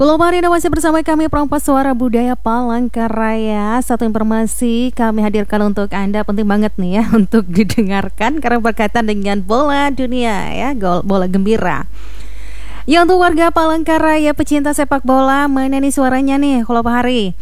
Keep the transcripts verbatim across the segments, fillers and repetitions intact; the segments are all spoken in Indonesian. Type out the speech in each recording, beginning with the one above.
Kulo Marina masih bersama kami Perompas Suara Budaya Palangkaraya. Satu informasi kami hadirkan untuk Anda, penting banget nih ya untuk didengarkan karena berkaitan dengan bola dunia ya, gol bola gembira. Ya, untuk warga Palangkaraya pecinta sepak bola, mana nih suaranya nih kalau Pak Hari?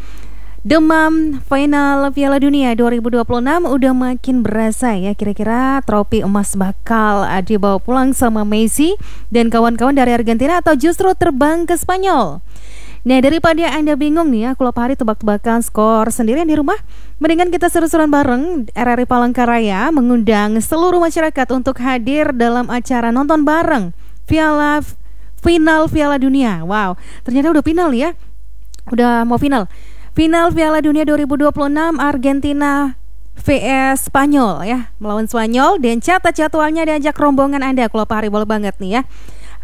Demam final Piala Dunia dua ribu dua puluh enam udah makin berasa ya. Kira-kira trofi emas bakal dibawa pulang sama Messi dan kawan-kawan dari Argentina atau justru terbang ke Spanyol? Nah, daripada Anda bingung nih ya kalau Pak Hari tebak-tebakan skor sendirian di rumah, mendingan kita seru-seruan bareng. R R I Palangkaraya mengundang seluruh masyarakat untuk hadir dalam acara nonton bareng Piala Final Piala Dunia. Wow, ternyata udah final ya. Udah mau final. Final Piala Dunia dua ribu dua puluh enam Argentina vs Spanyol ya, melawan Spanyol. Dan catat jadwalnya, diajak rombongan Anda kalau Pak Hari boleh banget nih ya.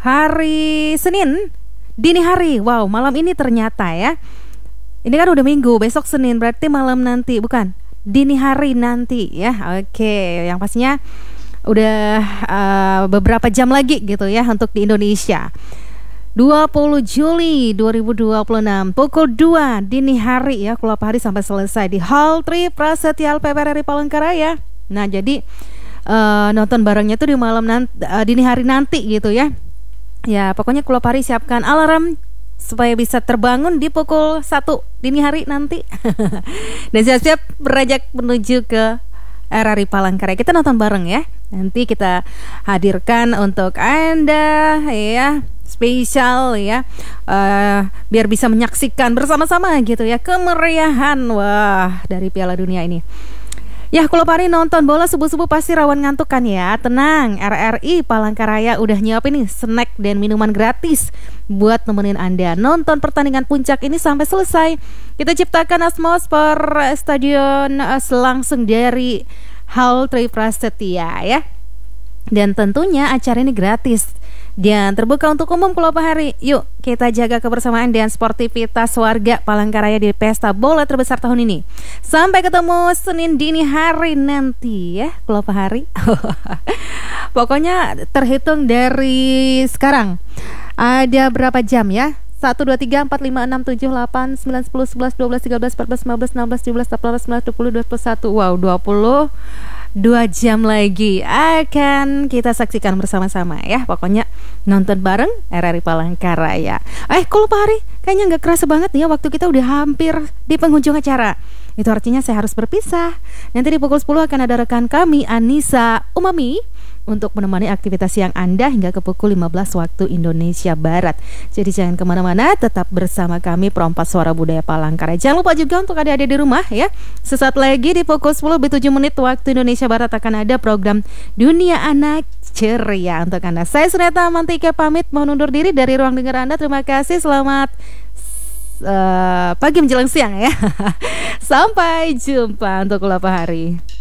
Hari Senin dini hari. Wow, malam ini ternyata ya. Ini kan udah Minggu, besok Senin, berarti malam nanti, bukan, dini hari nanti ya. Oke, yang pastinya udah uh, beberapa jam lagi gitu ya untuk di Indonesia. dua puluh Juli dua ribu dua puluh enam pukul dua dini hari ya, kalau Pak Hari sampai selesai di Hall Tri Prasetya P P R R I Palangkaraya. Nah, jadi uh, nonton barengnya tuh di malam nanti, uh, dini hari nanti gitu ya. Ya, pokoknya kalau Pak Hari siapkan alarm supaya bisa terbangun di pukul satu dini hari nanti. Dan siap-siap beranjak menuju ke R R I Palangkaraya. Kita nonton bareng ya. Nanti kita hadirkan untuk Anda ya, spesial ya, uh, biar bisa menyaksikan bersama-sama gitu ya kemeriahan wah dari Piala Dunia ini. Ya, kalau Pak Hari nonton bola subuh-subuh pasti rawan ngantuk kan ya. Tenang, R R I Palangkaraya udah nyiapin nih snack dan minuman gratis buat nemenin Anda nonton pertandingan puncak ini sampai selesai. Kita ciptakan atmosfer stadion uh, langsung dari Hall Tri Prasetya ya. Dan tentunya acara ini gratis dan terbuka untuk umum kalau Pak Hari. Yuk kita jaga kebersamaan dan sportivitas warga Palangkaraya di pesta bola terbesar tahun ini. Sampai ketemu Senin dini hari nanti ya kalau Pak Hari. Pokoknya terhitung dari sekarang. Ada berapa jam ya? satu, dua, tiga, empat, lima, enam, tujuh, delapan, sembilan, sepuluh, sebelas, dua belas, tiga belas, empat belas, lima belas, enam belas, tujuh belas, delapan belas, sembilan belas, dua puluh, dua puluh satu. Wow, dua puluh dua jam lagi akan kita saksikan bersama-sama ya. Pokoknya nonton bareng R R I Palangkaraya. Eh, kalau Pak Hari kayaknya nggak kerasa banget nih ya, waktu kita udah hampir di penghujung acara. Itu artinya saya harus berpisah. Nanti di pukul sepuluh akan ada rekan kami Anissa Umami untuk menemani aktivitas siang Anda hingga ke pukul lima belas waktu Indonesia Barat. Jadi jangan kemana-mana, tetap bersama kami Perompas Suara Budaya Palangkaraya. Jangan lupa juga untuk adik-adik di rumah ya. Sesaat lagi di pukul sepuluh lebih tujuh menit waktu Indonesia Barat akan ada program Dunia Anak Ceria untuk Anda. Saya Suneta Mantika pamit mohon undur diri dari ruang dengar Anda. Terima kasih, selamat uh, pagi menjelang siang ya. Sampai jumpa untuk Pak Hari.